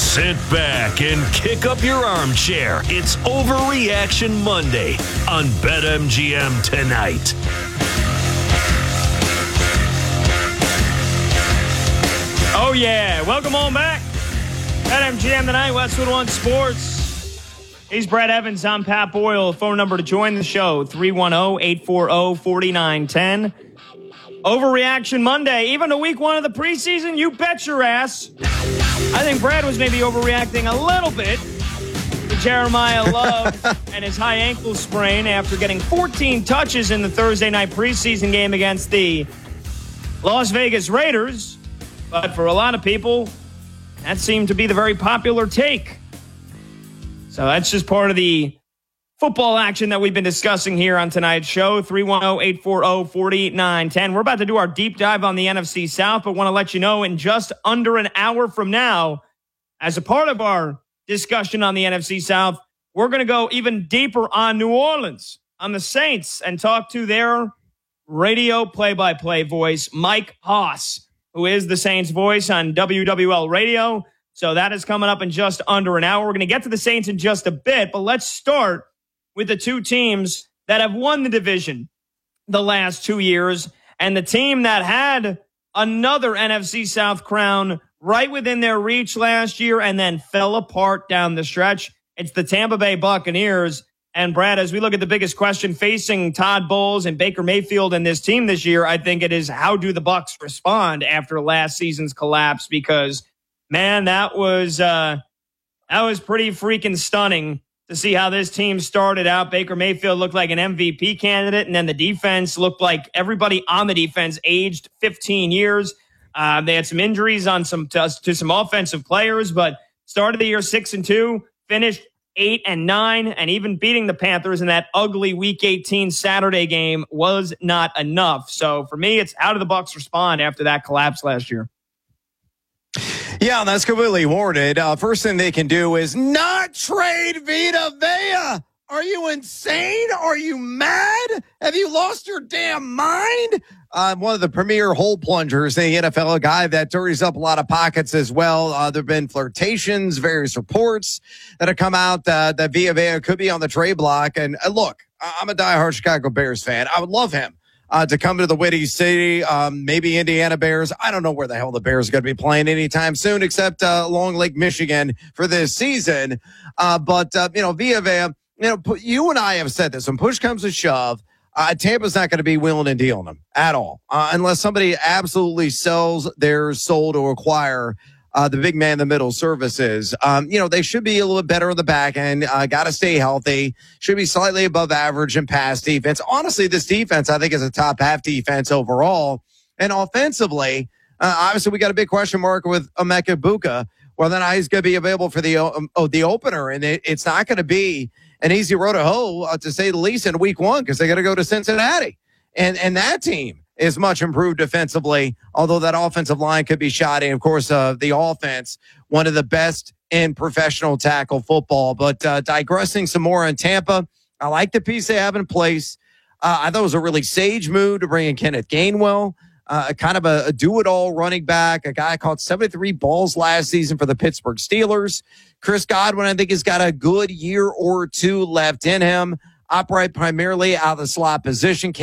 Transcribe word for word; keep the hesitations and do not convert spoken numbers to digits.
Sit back and kick up your armchair. It's Overreaction Monday on BetMGM tonight. Oh, yeah. Welcome on back. BetMGM tonight, Westwood One Sports. He's Brad Evans. I'm Pat Boyle. Phone number to join the show, three one zero, eight four zero, four nine one zero. Overreaction Monday. Even to week one of the preseason, you bet your ass. I think Brad was maybe overreacting a little bit to Jeremiah Love and his high ankle sprain after getting fourteen touches in the Thursday night preseason game against the Las Vegas Raiders. But for a lot of people, that seemed to be the very popular take. So that's just part of the football action that we've been discussing here on tonight's show. three one zero, eight four zero, four nine one zero. We're about to do our deep dive on the N F C South, but want to let you know in just under an hour from now, as a part of our discussion on the N F C South, we're going to go even deeper on New Orleans, on the Saints, and talk to their radio play-by-play voice, Mike Haas, who is the Saints voice on W W L Radio. So that is coming up in just under an hour. We're going to get to the Saints in just a bit, but let's start with the two teams that have won the division the last two years, and the team that had another N F C South crown right within their reach last year and then fell apart down the stretch. It's the Tampa Bay Buccaneers. And Brad, as we look at the biggest question facing Todd Bowles and Baker Mayfield and this team this year, I think it is, how do the Bucs respond after last season's collapse? Because, man, that was uh, that was pretty freaking stunning to see how this team started out. Baker Mayfield looked like an M V P candidate, and then the defense looked like everybody on the defense aged fifteen years. Uh, they had some injuries on some to, to some offensive players, but started the year six and two, finished eight and nine, and even beating the Panthers in that ugly Week eighteen Saturday game was not enough. So for me, it's how do the Bucs respond after that collapse last year? Yeah, that's completely warranted. Uh, first thing they can do is not trade Vita Vea. Are you insane? Are you mad? Have you lost your damn mind? Uh, one of the premier hole plungers in the N F L, a guy that dirties up a lot of pockets as well. Uh, there have been flirtations, various reports that have come out uh, that Vita Vea could be on the trade block. And uh, look, I'm a diehard Chicago Bears fan. I would love him Uh, to come to the Windy City, um, maybe Indiana Bears. I don't know where the hell the Bears are going to be playing anytime soon, except uh, Long Lake, Michigan for this season. Uh, but, uh, you know, Vita Vea, you know, you and I have said this. When push comes to shove, uh, Tampa's not going to be willing to deal on them at all, uh, unless somebody absolutely sells their soul to acquire Uh, the big man in the middle services. Um, you know, they should be a little bit better on the back end. Uh, got to stay healthy. Should be slightly above average in pass defense. Honestly, this defense, I think, is a top half defense overall. And offensively, uh, obviously, we got a big question mark with Emeka Egbuka. Well, then he's going to be available for the um, oh, the opener. And it, it's not going to be an easy road to hoe, uh, to say the least, in week one, because they got to go to Cincinnati. And, and that team is much improved defensively, although that offensive line could be shoddy. Of course, uh, the offense, one of the best in professional tackle football. But uh, digressing some more on Tampa, I like the piece they have in place. Uh, I thought it was a really sage move to bring in Kenneth Gainwell, uh, kind of a, a do-it-all running back, a guy caught seventy-three balls last season for the Pittsburgh Steelers. Chris Godwin, I think, has got a good year or two left in him, operate primarily out of the slot position.